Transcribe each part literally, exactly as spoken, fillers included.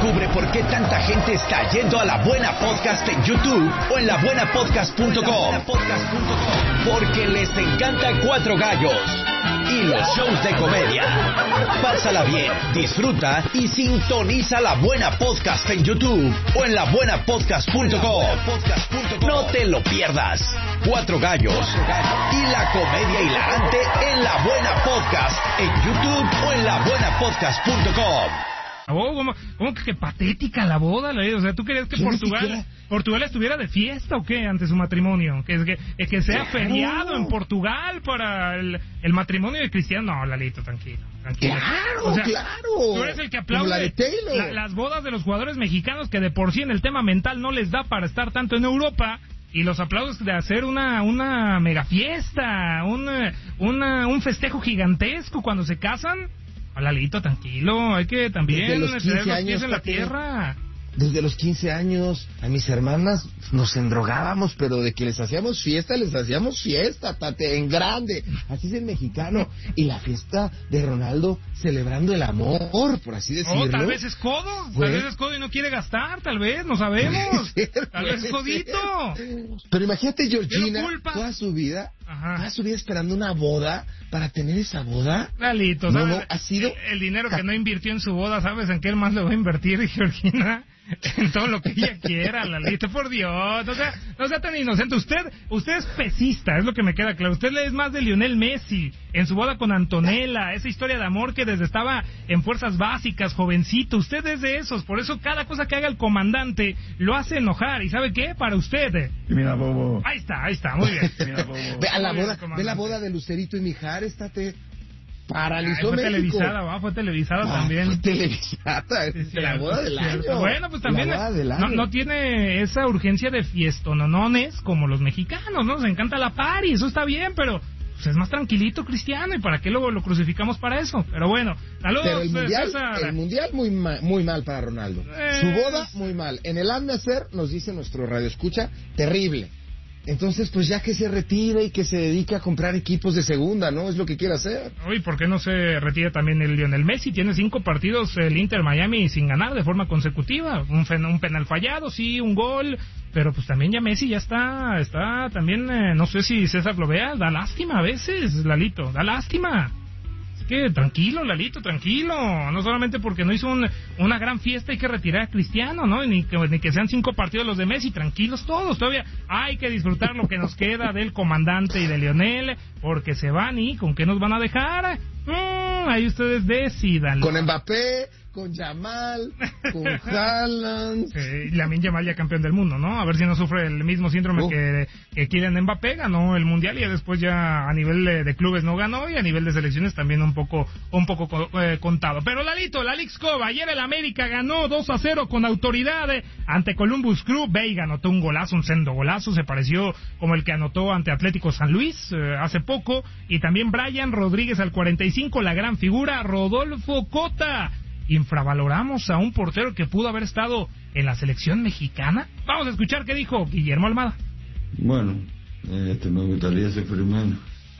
Descubre por qué tanta gente está yendo a La Buena Podcast en YouTube o en la buena podcast punto com. Porque les encanta Cuatro Gallos y los shows de comedia. Pásala bien, disfruta y sintoniza La Buena Podcast en YouTube o en la buena podcast punto com. No te lo pierdas. Cuatro Gallos y la comedia hilarante en La Buena Podcast en YouTube o en la buena podcast punto com. Oh, ¿cómo, cómo que, que patética la boda? O sea, ¿tú querías que Portugal Portugal estuviera de fiesta o qué ante su matrimonio? Que, que, que sea claro. feriado en Portugal para el, el matrimonio de Cristiano. No, Lalito, tranquilo. tranquilo. Claro, o sea, claro. Tú eres el que aplaude la la, las bodas de los jugadores mexicanos que de por sí en el tema mental no les da para estar tanto en Europa. Y los aplausos de hacer una una mega fiesta, un, una, un festejo gigantesco cuando se casan. Lalito, tranquilo, hay que también tener los pies años, en la tierra. Desde los quince años, a mis hermanas nos endrogábamos, pero de que les hacíamos fiesta, les hacíamos fiesta, tate, en grande. Así es el mexicano. Y la fiesta de Ronaldo celebrando el amor, por así decirlo. Oh, tal vez es codo, tal vez es codo y no quiere gastar, tal vez, no sabemos. Ser, tal vez es codito. Pero imagínate, Georgina, toda su vida, Ajá. toda su vida esperando una boda para tener esa boda. Lalito, no, ¿sabes? No, ha sido... El, el dinero que no invirtió en su boda, ¿sabes en qué más le va a invertir, Georgina? En todo lo que ella quiera, Lalito, por Dios, no sea, no sea tan inocente. Usted, usted es pesista, es lo que me queda claro. Usted es más de Lionel Messi en su boda con Antonella, esa historia de amor que desde estaba en fuerzas básicas, jovencito. Usted es de esos, por eso cada cosa que haga el comandante lo hace enojar. ¿Y sabe qué? Para usted. Mira, Bobo. Ahí está, ahí está, muy bien. Mira, Bobo. Ve a la Muy boda, bien, ve la boda de Lucerito y Mijares, estate. Paralizó Ay, fue México. televisada, ¿va? Fue televisada ah, también. Fue televisada, sí, de la boda del año. Bueno, pues también la boda del no, año. no tiene esa urgencia de fiestononones como los mexicanos, ¿no? Nos encanta la party, eso está bien, pero pues es más tranquilito Cristiano, ¿y para qué luego lo crucificamos para eso? Pero bueno, saludos, pero el mundial, César. el mundial muy, ma, muy mal para Ronaldo. Eh... Su boda, muy mal. En el Al-Nacer, nos dice nuestro radioescucha, terrible. Entonces, pues ya que se retire y que se dedique a comprar equipos de segunda, ¿no? Es lo que quiere hacer. Uy, ¿por qué no se retira también el Lionel Messi? Tiene cinco partidos el Inter Miami sin ganar de forma consecutiva. Un, fen- un penal fallado, sí, un gol. Pero pues también ya Messi ya está, está también, eh, no sé si César lo vea, da lástima a veces, Lalito, da lástima. Que tranquilo, Lalito, tranquilo. No solamente porque no hizo un, una gran fiesta hay que retirar a Cristiano, ¿no? Ni que, ni que sean cinco partidos los de Messi, tranquilos todos. Todavía hay que disfrutar lo que nos queda del comandante y de Lionel, porque se van y ¿con qué nos van a dejar? Mm, ahí ustedes decidan. Con Mbappé, con Yamal, con Haaland. Sí, Lamine Yamal ya campeón del mundo, ¿no? A ver si no sufre el mismo síndrome uh. que, que Kylian Mbappé. Ganó el Mundial y después ya a nivel de, de clubes no ganó y a nivel de selecciones también un poco un poco eh, contado. Pero Lalito, la Leagues Cup, ayer el América ganó dos a cero con autoridad eh, ante Columbus Crew. Veiga anotó un golazo, un sendo golazo, se pareció como el que anotó ante Atlético San Luis eh, hace poco. Y también Brian Rodríguez al cuarenta y cinco, la gran figura, Rodolfo Cota. ¿Infravaloramos a un portero que pudo haber estado en la selección mexicana? Vamos a escuchar qué dijo Guillermo Almada. Bueno, este, me gustaría sufrir menos,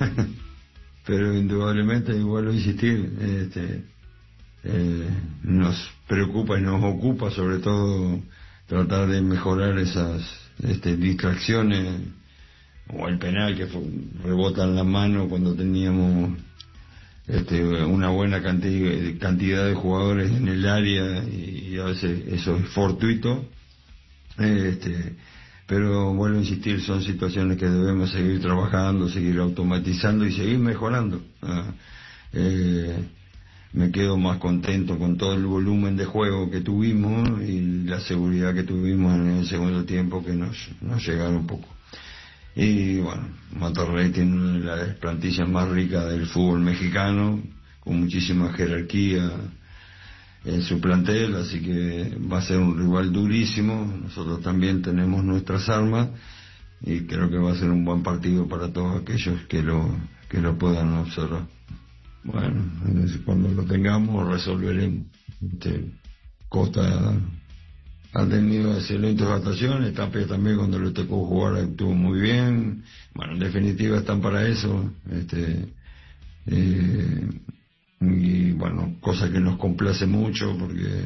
pero indudablemente, igual a insistir, este, eh, nos preocupa y nos ocupa sobre todo tratar de mejorar esas este, distracciones, o el penal que fue, rebota en la mano cuando teníamos Este, una buena cantidad, cantidad de jugadores en el área y, y a veces eso es fortuito, este, pero vuelvo a insistir, son situaciones que debemos seguir trabajando, seguir automatizando y seguir mejorando. Ah, eh, me quedo más contento con todo el volumen de juego que tuvimos y la seguridad que tuvimos en el segundo tiempo, que nos, nos llegaron un poco. Y bueno, Monterrey tiene una de las plantillas más ricas del fútbol mexicano, con muchísima jerarquía en su plantel, así que va a ser un rival durísimo. Nosotros también tenemos nuestras armas y creo que va a ser un buen partido para todos aquellos que lo que lo puedan observar. Bueno, cuando lo tengamos resolveremos. Este, Costa ha tenido excelentes actuaciones, Tapia también cuando le tocó jugar estuvo muy bien. Bueno, en definitiva están para eso, este, eh, y bueno, cosa que nos complace mucho porque